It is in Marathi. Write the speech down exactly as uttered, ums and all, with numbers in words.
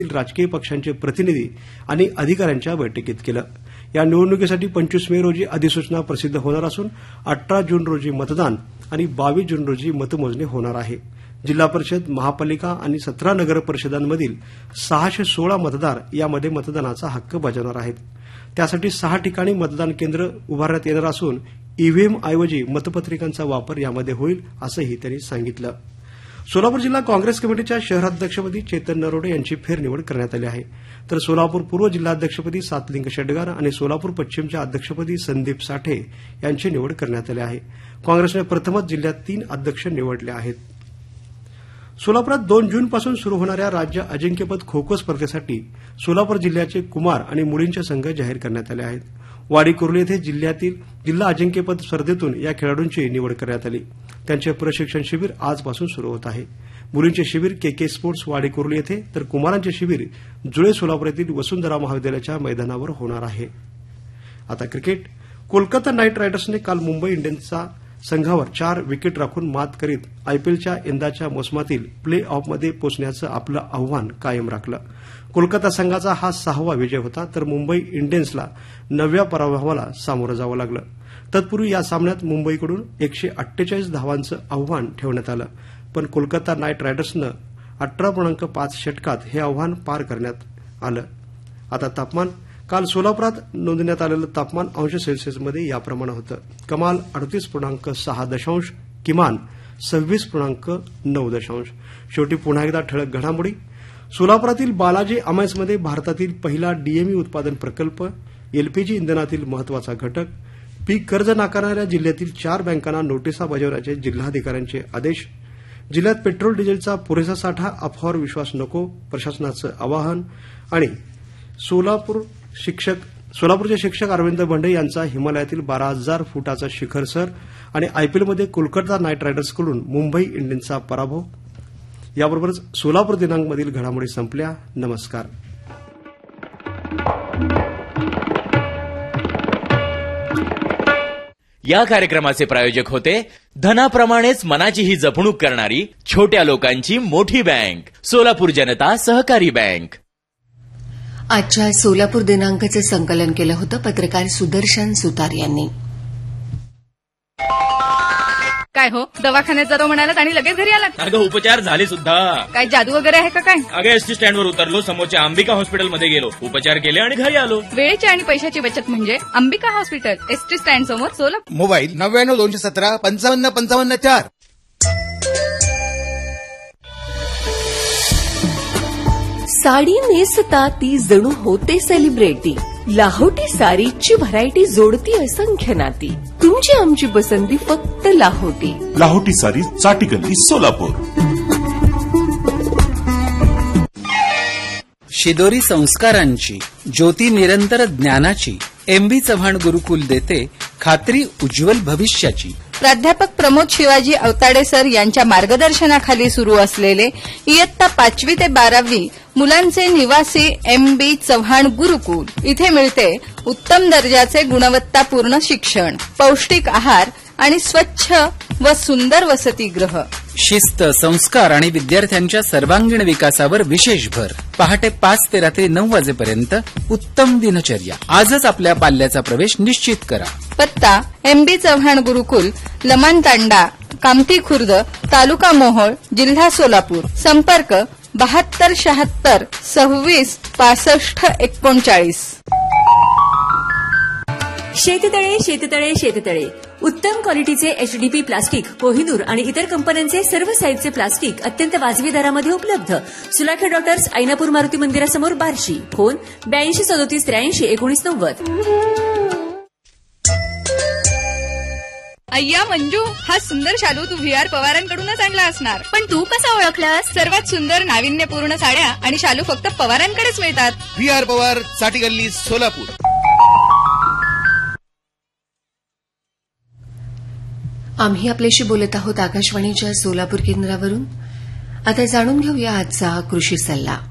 राजकीय पक्षांचे प्रतिनिधी आणि अधिकाऱ्यांच्या बैठकीत केलं. या निवडणुकीसाठी पंचवीस मे रोजी अधिसूचना प्रसिद्ध होणार असून अठरा जून रोजी मतदान आणि बावीस जून रोजी मतमोजणी होणार आहे. जिल्हा परिषद, महापालिका आणि सतरा नगर परिषदांमधील सहाशे सोळा मतदार यामध्ये मतदानाचा हक्क बजावणार आहेत. त्यासाठी सहा ठिकाणी मतदान केंद्र उभारण्यात येणार असून ईव्हीएम ऐवजी मतपत्रिकांचा वापर यामध्ये होईल असंही त्यांनी सांगितलं. सोलापूर जिल्हा काँग्रेस कमिटीच्या शहराध्यक्षपदी चेतन नरोडे यांची फेरनिवड करण्यात आली आहे. तर सोलापूर पूर्व जिल्हाध्यक्षपदी सातलिंग शेडगार आणि सोलापूर पश्चिमच्या अध्यक्षपदी संदीप साठे यांची निवड करण्यात आली आहे. काँग्रेसने प्रथमच जिल्ह्यात तीन अध्यक्ष निवडले आहेत. सोलापुरात दोन जूनपासून सुरू होणाऱ्या राज्य अजिंक्यपद खो खो स्पर्धेसाठी सोलापूर जिल्ह्याचे कुमार आणि मुलींचे संघ जाहीर करण्यात आले आहेत. वाडी कुर्ली येथे जिल्ह्यातील जिल्हा अजिंक्यपद स्पर्धेतून या खेळाडूंची निवड करण्यात आली. त्यांचे प्रशिक्षण शिबिर आजपासून सुरू होत आहे. मुलींचे शिबिर के के स्पोर्ट्स वाडी कुर्ली येथे, तर कुमारांचे शिबिर जुळे सोलापूर येथील वसुंधरा महाविद्यालयाच्या मैदानावर होणार आहे. आता क्रिकेट. कोलकाता नाईट रायडर्सने काल मुंबई इंडियन्सचा संघावर चार विकेट राखून मात करीत आयपीएलच्या यंदाच्या मोसमातील प्ले ऑफमध्ये पोहोचण्याचं आपलं आव्हान कायम राखलं. कोलकाता संघाचा हा सहावा विजय होता, तर मुंबई इंडियन्सला नवव्या पराभवाला सामोरं जावं लागलं. तत्पूर्वी या सामन्यात मुंबईकडून एकशे अठ्ठेचाळीस धावांचं आव्हान ठेवण्यात आलं, पण कोलकाता नाईट रायडर्सनं अठरा पूर्णांक पाच षटकात हे आव्हान पार करण्यात आलं. आता तापमान. काल सोलापुरात नोंदवण्यात आलेलं तापमान अंश सेल्सिअसमध्ये याप्रमाणे होतं. कमाल अडतीस पूर्णांक सहा दशांश, किमान सव्वीस पूर्णांक नऊ दशांश. शेवटी पुन्हा एकदा ठळक घडामोडी. सोलापुरातील बालाजी अमायन्समध्ये भारतातील पहिला डीएमई उत्पादन प्रकल्प, एलपीजी इंधनातील महत्वाचा घटक, पीक कर्ज नाकारणाऱ्या जिल्ह्यातील चार बँकांना नोटिसा बजावण्याचे जिल्हाधिकाऱ्यांचे आदेश, जिल्ह्यात पेट्रोल डिझेलचा पुरेसा साठा, अफवावर विश्वास नको, प्रशासनाचं आवाहन, आणि सोलापूर शिक्षक सोलापूरचे शिक्षक अरविंद भंडे यांचा हिमालयातील बारा हजार फुटाचा शिखर सर, आणि आयपीएलमध्ये कोलकाता नाईट रायडर्सकडून मुंबई इंडियन्सचा पराभव. याबरोबरच सोलापूर दिनांकमधील घडामोडी संपल्या. नमस्कार. या कार्यक्रमाचे प्रायोजक होते धनाप्रमाणेच मनाचीही जपणूक करणारी छोट्या लोकांची मोठी बँक, सोलापूर जनता सहकारी बँक. आजच्या सोलापूर दिनांकाचं संकलन केलं होतं पत्रकार सुदर्शन सुतार यांनी. काय हो, दवाखान्यात जातो म्हणालात आणि लगेच घरी आलात? अगं उपचार झाले सुद्धा. काय जादू वगैरे आहे का काय? अगं एसटी स्टँडवर उतरलो, समोरच्या अंबिका हॉस्पिटलमध्ये गेलो, उपचार केले आणि घरी आलो. वेळेची आणि पैशाची बचत म्हणजे अंबिका हॉस्पिटल, एसटी स्टँड समोर, सोलापूर. मोबाईल नव्याण्णव दोनशे सतरा पंचावन्न पंचावन्न चार. साडी नेसता ती जणू होते सेलिब्रिटी. लाहोटी सारीची व्हरायटी जोडती असंख्य नाती. तुमची आमची पसंती फक्त लाहोटी. लाहोटी सारी, चाटीगल्ली, सोलापूर. शिदोरी संस्कारांची, ज्योती निरंतर ज्ञानाची, एमबी चव्हाण गुरुकुल देते खात्री उज्ज्वल भविष्याची. प्राध्यापक प्रमोद शिवाजी अवताडे सर यांच्या मार्गदर्शनाखाली सुरू असलेले इयत्ता पाचवी ते बारावी मुलांचे निवासी एम बी चव्हाण गुरुकुल. इथे मिळते उत्तम दर्जाचे गुणवत्तापूर्ण शिक्षण, पौष्टिक आहार आणि स्वच्छ व सुंदर वसतिगृह. शिस्त, संस्कार आणि विद्यार्थ्यांच्या सर्वांगीण विकासावर विशेष भर. पहाटे पाच ते रात्री नऊ वाजेपर्यंत उत्तम दिनचर्या. आजच आपल्या पाल्याचा प्रवेश निश्चित करा. पत्ता एम बी चव्हाण गुरुकुल, लमान तांडा, कामठी खुर्द, तालुका मोहोळ, जिल्हा सोलापूर. संपर्क बहात्तर शहात्तर सव्वीस पासष्ट एकोणचाळीस. शेततळे शेततळे शेततळे उत्तम क्वालिटीचे एचडीपी प्लास्टिक, कोहिनूर आणि इतर कंपन्यांचे सर्व साईजचे प्लास्टिक अत्यंत वाजवी दरामध्ये उपलब्ध. सुलाखे डॉटर्स, ऐनापूर मारुती मंदिरासमोर, बार्शी. फोन ब्याऐंशी सदोतीस त्र्याऐंशी एकोणीस नव्वद. अय्या मंजू, हा सुंदर शालू तू व्ही आर पवारांकडूनच आणला असणार. पण तू कसा ओळखलास? सर्वात सुंदर नाविन्यपूर्ण साड्या आणि शालू फक्त पवारांकडेच मिळतात. V R Pawar, Chatigalli, Solapur. आम्ही आपल्याशी बोलत आहोत आकाशवाणीच्या सोलापूर केंद्रावरून. आता जाणून घेऊया आजचा कृषी सल्ला.